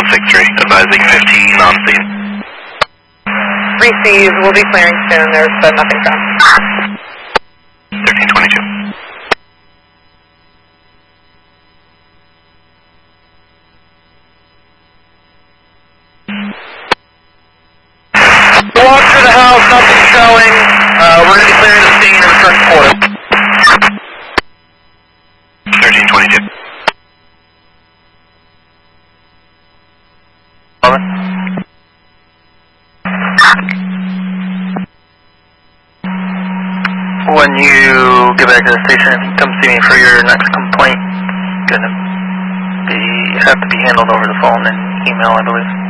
163, advising 15 on scene. Receive, we'll be clearing soon, there's nothing found. 1322. Walk through the house, nothing showing. We're going to be clearing the scene and return to quarter. 1322. When you get back to the station, come see me for your next complaint. Have to be handled over the phone and email, I believe.